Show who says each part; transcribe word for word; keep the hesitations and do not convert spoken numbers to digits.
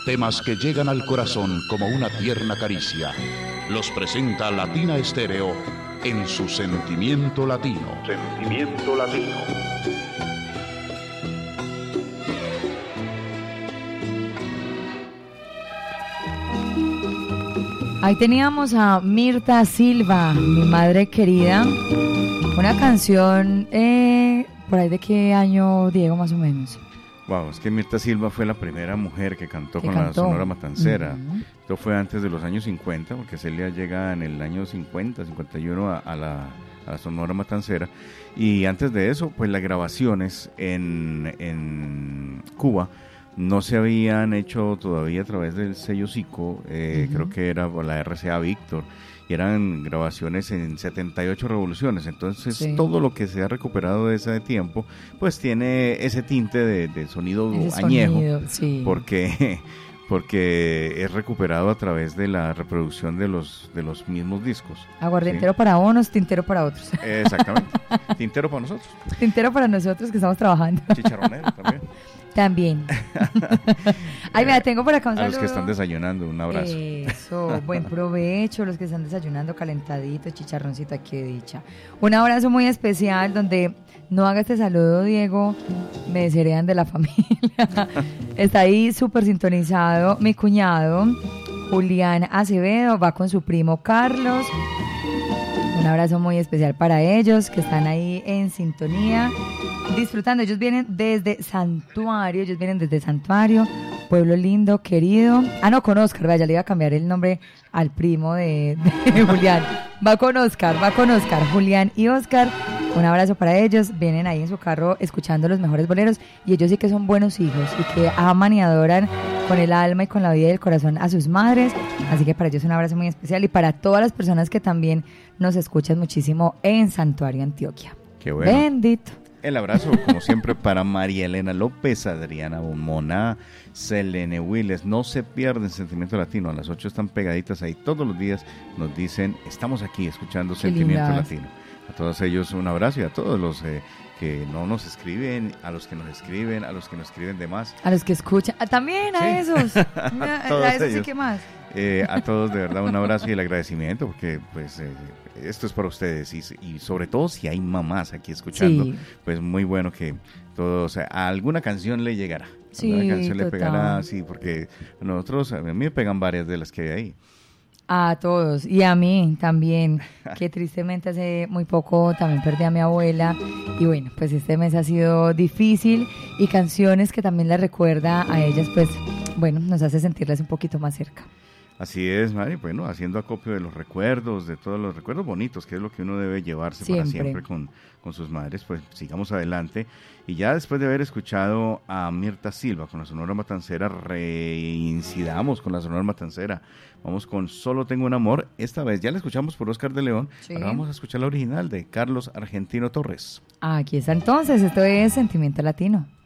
Speaker 1: Temas que llegan al corazón como una tierna caricia. Los presenta Latina Estéreo en su Sentimiento Latino. Sentimiento Latino.
Speaker 2: Ahí teníamos a Mirta Silva, mi madre querida. Una canción, eh, ¿por ahí de qué año, Diego, más o menos?
Speaker 3: Wow, es que Mirta Silva fue la primera mujer que cantó
Speaker 2: que
Speaker 3: con
Speaker 2: cantó.
Speaker 3: la Sonora Matancera.
Speaker 2: Uh-huh.
Speaker 3: Esto fue antes de los años cincuenta, porque Celia llega en el año cincuenta, cincuenta y uno a, a, la, a la Sonora Matancera. Y antes de eso, pues las grabaciones en, en Cuba no se habían hecho todavía a través del sello Zico, eh, uh-huh. creo que era la R C A Víctor, y eran grabaciones en setenta y ocho revoluciones, entonces sí. todo lo que se ha recuperado de ese tiempo, pues tiene ese tinte de, de sonido ese añejo, sonido, sí. porque, porque es recuperado a través de la reproducción de los, de los mismos discos.
Speaker 2: Aguardientero ¿sí? para unos, tintero para otros.
Speaker 3: Exactamente, tintero para nosotros.
Speaker 2: Tintero para nosotros que estamos trabajando.
Speaker 3: Chicharronero también.
Speaker 2: También. Ay, mira, tengo por acá un
Speaker 3: a
Speaker 2: saludo.
Speaker 3: los que están desayunando, un abrazo.
Speaker 2: Eso, buen provecho, los que están desayunando calentadito, chicharroncito, aquí de dicha. Un abrazo muy especial donde no haga este saludo, Diego, me desheredan de la familia. Está ahí súper sintonizado mi cuñado, Julián Acevedo, va con su primo Carlos. Un abrazo muy especial para ellos que están ahí en sintonía, disfrutando. Ellos vienen desde Santuario, ellos vienen desde Santuario, pueblo lindo, querido. Ah, no, con Oscar, vaya, le iba a cambiar el nombre al primo de, de Julián. Va con Oscar, va con Oscar, Julián y Oscar. Un abrazo para ellos, vienen ahí en su carro escuchando los mejores boleros y ellos sí que son buenos hijos y que aman y adoran con el alma y con la vida y el corazón a sus madres, así que para ellos un abrazo muy especial y para todas las personas que también nos escuchan muchísimo en Santuario, Antioquia.
Speaker 3: Qué bueno.
Speaker 2: Bendito.
Speaker 3: El abrazo, como siempre, para María Elena López, Adriana Bomona, Selene Willes. No se pierden Sentimiento Latino. A las ocho están pegaditas ahí. Todos los días nos dicen, estamos aquí escuchando Qué Sentimiento lindas. Latino. A todos ellos un abrazo y a todos los eh, que no nos escriben, a los que nos escriben, a los que nos escriben de más.
Speaker 2: A los que escuchan. Ah, también a ¿Sí? esos. a,
Speaker 3: todos
Speaker 2: a esos
Speaker 3: ellos.
Speaker 2: sí que más.
Speaker 3: Eh, a todos de verdad un abrazo y el agradecimiento porque pues eh, esto es para ustedes y, y sobre todo si hay mamás aquí escuchando, sí. pues muy bueno que todos, o sea, a alguna canción le llegará,
Speaker 2: sí,
Speaker 3: alguna canción
Speaker 2: total.
Speaker 3: le pegará, sí, porque nosotros, a mí me pegan varias de las que hay ahí.
Speaker 2: A todos, y a mí también, que tristemente hace muy poco también perdí a mi abuela, y bueno, pues este mes ha sido difícil, y canciones que también les recuerda a ellas, pues bueno, nos hace sentirlas un poquito más cerca.
Speaker 3: Así es, Mari, bueno, haciendo acopio de los recuerdos, de todos los recuerdos bonitos, que es lo que uno debe llevarse siempre. para siempre con, con sus madres, pues sigamos adelante. Y ya después de haber escuchado a Mirta Silva con la Sonora Matancera, reincidamos con la Sonora Matancera. Vamos con Solo Tengo un Amor. Esta vez ya la escuchamos por Oscar de León, sí. ahora vamos a escuchar la original de Carlos Argentino Torres.
Speaker 2: Aquí está entonces, esto es Sentimiento Latino.